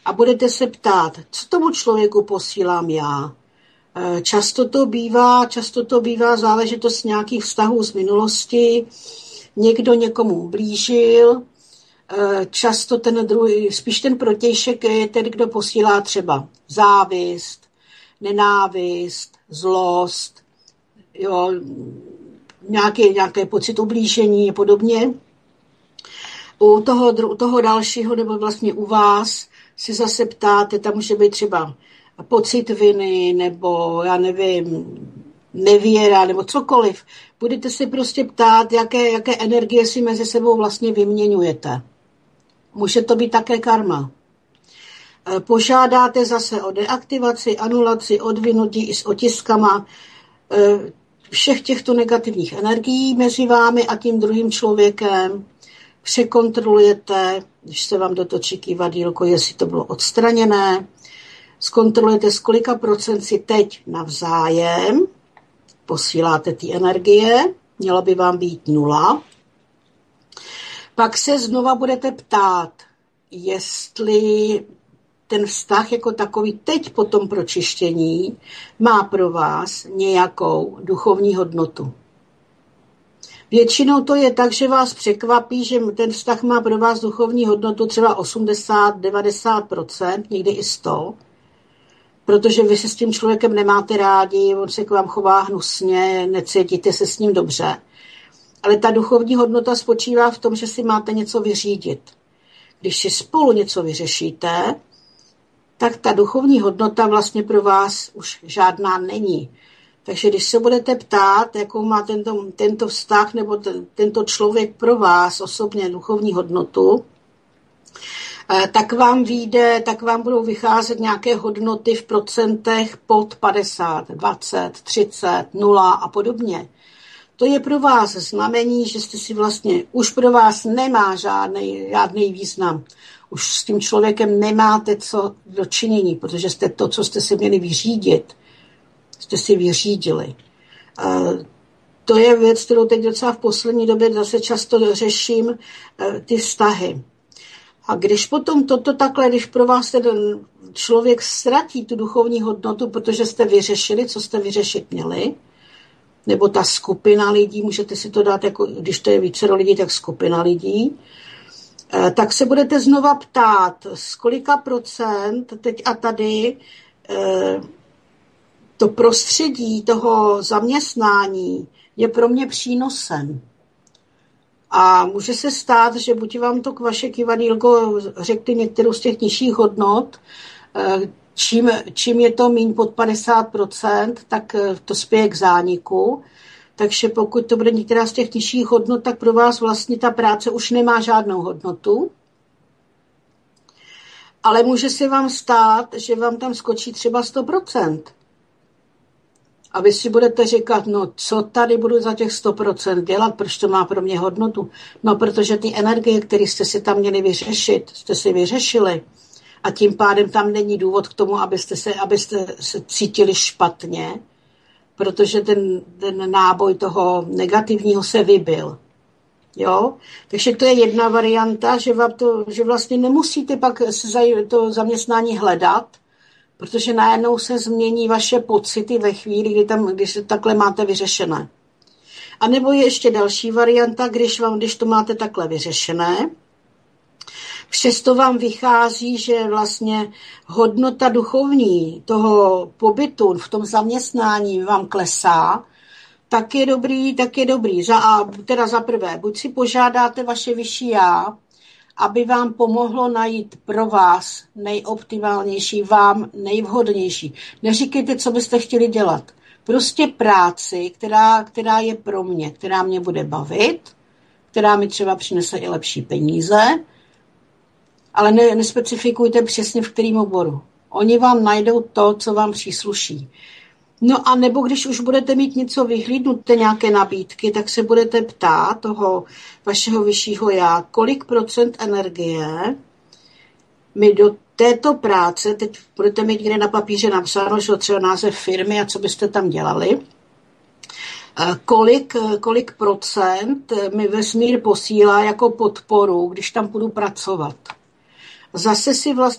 a budete se ptát, co tomu člověku posílám já. Často to bývá záležitost nějakých vztahů z minulosti, někdo někomu ublížil, často ten druhý, spíš ten protějšek je ten, kdo posílá třeba závist, nenávist, zlost, jo, nějaké pocit ublížení a podobně. U toho dalšího, nebo vlastně u vás, si zase ptáte, tam může být třeba pocit viny, nebo já nevím, nevěra, nebo cokoliv. Budete se prostě ptát, jaké energie si mezi sebou vlastně vyměňujete. Může to být také karma. Požádáte zase o deaktivaci, anulaci, odvinutí i s otiskama všech těchto negativních energií mezi vámi a tím druhým člověkem. Překontrolujete, když se vám dotočí kývadýlko, jestli to bylo odstraněné. Zkontrolujete, z kolika procent si teď navzájem posíláte ty energie. Mělo by vám být 0. Pak se znova budete ptát, jestli ten vztah jako takový teď po tom pročištění má pro vás nějakou duchovní hodnotu. Většinou to je tak, že vás překvapí, že ten vztah má pro vás duchovní hodnotu třeba 80-90%, někdy i 100%, protože vy se s tím člověkem nemáte rádi, on se k vám chová hnusně, necítíte se s ním dobře. Ale ta duchovní hodnota spočívá v tom, že si máte něco vyřídit. Když si spolu něco vyřešíte, tak ta duchovní hodnota vlastně pro vás už žádná není. Takže když se budete ptát, jakou má tento vztah nebo tento člověk pro vás osobně duchovní hodnotu, tak vám budou vycházet nějaké hodnoty v procentech pod 50, 20, 30, 0 a podobně. To je pro vás znamení, že jste si vlastně, už pro vás nemá žádný význam. Už s tím člověkem nemáte co dočinění, protože jste to, co jste si měli vyřídit, jste si vyřídili. To je věc, kterou teď docela v poslední době zase často řeším, ty vztahy. A když potom když pro vás ten člověk ztratí tu duchovní hodnotu, protože jste vyřešili, co jste vyřešit měli, nebo ta skupina lidí, můžete si to dát, jako, když to je vícero lidí, tak skupina lidí, tak se budete znova ptát, z kolika procent teď a tady to prostředí toho zaměstnání je pro mě přínosem. A může se stát, že buď vám to vaše kivadýlko řekli některou z těch nižších hodnot, čím je to míň pod 50%, tak to spěje k zániku. Takže pokud to bude některá z těch nižších hodnot, tak pro vás vlastně ta práce už nemá žádnou hodnotu. Ale může se vám stát, že vám tam skočí třeba 100%. A vy si budete říkat, no co tady budu za těch 100% dělat, proč to má pro mě hodnotu? No protože ty energie, které jste si tam měli vyřešit, jste si vyřešili. A tím pádem tam není důvod k tomu, abyste se cítili špatně, protože ten náboj toho negativního se vybil. Jo? Takže to je jedna varianta, že vlastně nemusíte pak to zaměstnání hledat, protože najednou se změní vaše pocity ve chvíli, když takhle máte vyřešené. A nebo je ještě další varianta, když to máte takhle vyřešené, přesto vám vychází, že vlastně hodnota duchovní toho pobytu v tom zaměstnání vám klesá, tak je dobrý. Za prvé, buď si požádáte vaše vyšší já, aby vám pomohlo najít pro vás nejoptimálnější, vám nejvhodnější. Neříkejte, co byste chtěli dělat. Prostě práci, která je pro mě, která mě bude bavit, která mi třeba přinese i lepší peníze, ale nespecifikujte přesně v kterém oboru. Oni vám najdou to, co vám přísluší. No a nebo když už budete mít něco vyhlídnuté, nějaké nabídky, tak se budete ptát toho vašeho vyššího já, kolik procent energie mi do této práce, teď budete mít někde na papíře napsáno, že třeba název firmy a co byste tam dělali, kolik procent mi vesmír posílá jako podporu, když tam budu pracovat. Zase si vlastně